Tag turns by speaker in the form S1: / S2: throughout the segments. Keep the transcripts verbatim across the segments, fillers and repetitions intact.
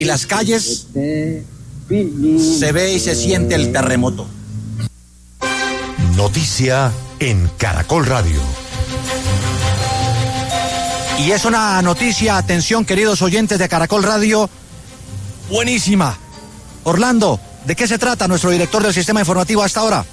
S1: Y las calles se ve y se siente el terremoto.
S2: Noticia en Caracol Radio.
S1: Y es una noticia, atención queridos oyentes de Caracol Radio, buenísima. Orlando, ¿de qué se trata nuestro director del sistema informativo a esta hora?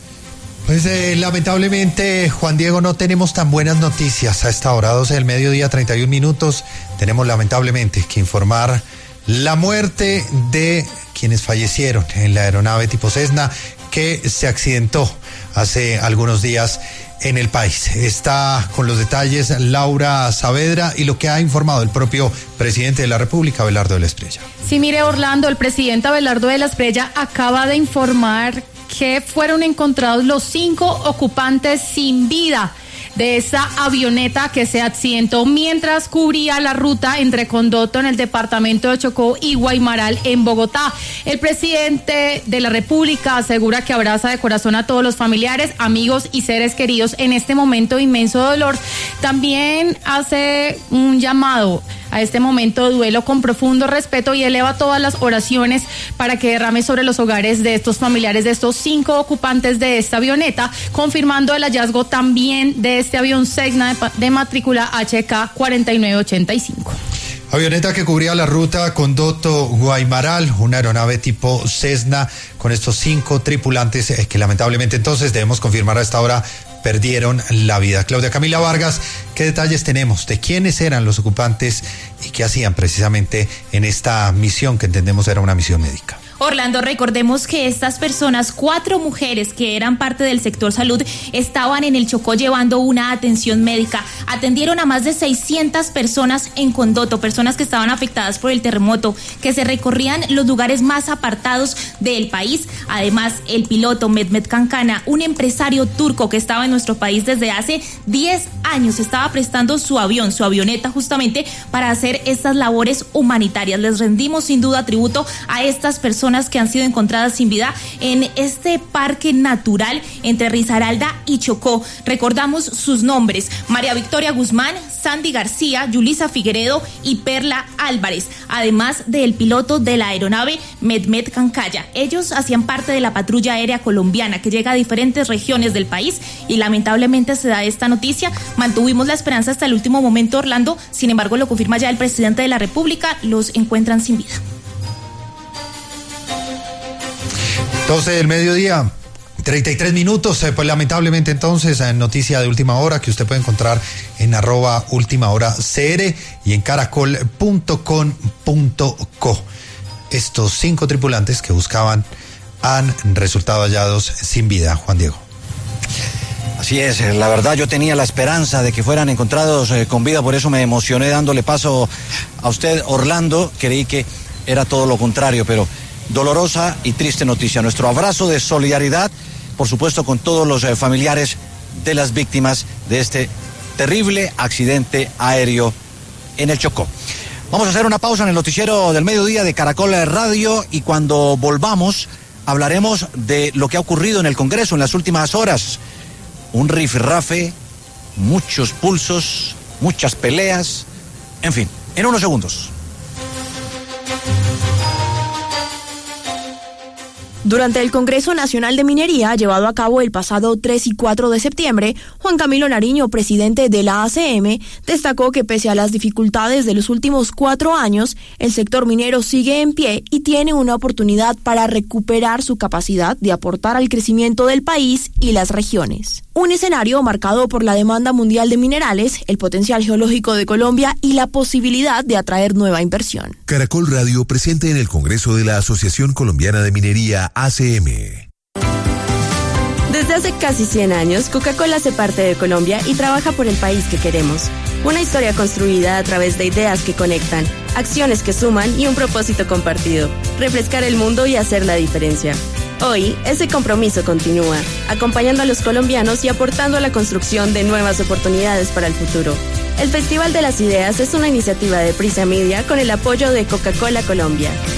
S3: Pues eh, lamentablemente, Juan Diego, no tenemos tan buenas noticias a esta hora, doce del mediodía, treinta y un minutos. Tenemos lamentablemente que informar la muerte de quienes fallecieron en la aeronave tipo Cessna que se accidentó hace algunos días en el país. Está con los detalles Laura Saavedra y lo que ha informado el propio presidente de la República, Abelardo de la Espriella.
S4: Sí, mire, Orlando, el presidente Abelardo de la Espriella acaba de informar que fueron encontrados los cinco ocupantes sin vida de esa avioneta que se accidentó mientras cubría la ruta entre Condoto en el departamento de Chocó y Guaymaral en Bogotá. El presidente de la República asegura que abraza de corazón a todos los familiares, amigos y seres queridos en este momento de inmenso dolor. También hace un llamado a este momento de duelo con profundo respeto y eleva todas las oraciones para que derrame sobre los hogares de estos familiares de estos cinco ocupantes de esta avioneta, confirmando el hallazgo también de este avión Cessna de, de matrícula H K cuarenta y nueve ochenta y cinco.
S3: Avioneta que cubría la ruta Condoto-Guaymaral, una aeronave tipo Cessna con estos cinco tripulantes eh, que lamentablemente entonces debemos confirmar a esta hora perdieron la vida. Claudia Camila Vargas, ¿qué detalles tenemos de quiénes eran los ocupantes y qué hacían precisamente en esta misión que entendemos era una misión médica?
S5: Orlando, recordemos que estas personas, cuatro mujeres que eran parte del sector salud, estaban en el Chocó llevando una atención médica. Atendieron a más de seiscientas personas en Condoto, personas que estaban afectadas por el terremoto, que se recorrían los lugares más apartados del país. Además, el piloto Mehmet Kankana, un empresario turco que estaba en nuestro país desde hace diez años, estaba prestando su avión, su avioneta justamente para hacer estas labores humanitarias. Les rendimos sin duda tributo a estas personas que han sido encontradas sin vida en este parque natural entre Risaralda y Chocó. Recordamos sus nombres: María Victoria Guzmán, Sandy García, Yulisa Figueredo y Perla Álvarez, además del piloto de la aeronave Mehmet Kankaya. Ellos hacían parte de la patrulla aérea colombiana que llega a diferentes regiones del país y lamentablemente se da esta noticia. Mantuvimos la esperanza hasta el último momento, Orlando, sin embargo lo confirma ya el presidente de la República, los encuentran sin vida.
S3: doce del mediodía, treinta y tres minutos, eh, pues lamentablemente entonces, en noticia de última hora que usted puede encontrar en arroba última hora C R y en caracol punto com punto co. Estos cinco tripulantes que buscaban han resultado hallados sin vida, Juan Diego.
S1: Así es, la verdad yo tenía la esperanza de que fueran encontrados eh, con vida, por eso me emocioné dándole paso a usted, Orlando. Creí que era todo lo contrario, pero dolorosa y triste noticia. Nuestro abrazo de solidaridad, por supuesto, con todos los eh, familiares de las víctimas de este terrible accidente aéreo en el Chocó. Vamos a hacer una pausa en el noticiero del mediodía de Caracol Radio y cuando volvamos hablaremos de lo que ha ocurrido en el Congreso en las últimas horas. Un rifirrafe, muchos pulsos, muchas peleas, en fin, en unos segundos.
S6: Durante el Congreso Nacional de Minería, llevado a cabo el pasado tres y cuatro de septiembre, Juan Camilo Nariño, presidente de la A C M, destacó que pese a las dificultades de los últimos cuatro años, el sector minero sigue en pie y tiene una oportunidad para recuperar su capacidad de aportar al crecimiento del país y las regiones. Un escenario marcado por la demanda mundial de minerales, el potencial geológico de Colombia y la posibilidad de atraer nueva inversión.
S2: Caracol Radio presente en el Congreso de la Asociación Colombiana de Minería A C M.
S7: Desde hace casi cien años, Coca-Cola hace parte de Colombia y trabaja por el país que queremos. Una historia construida a través de ideas que conectan, acciones que suman y un propósito compartido: refrescar el mundo y hacer la diferencia. Hoy, ese compromiso continúa, acompañando a los colombianos y aportando a la construcción de nuevas oportunidades para el futuro. El Festival de las Ideas es una iniciativa de Prisa Media con el apoyo de Coca-Cola Colombia.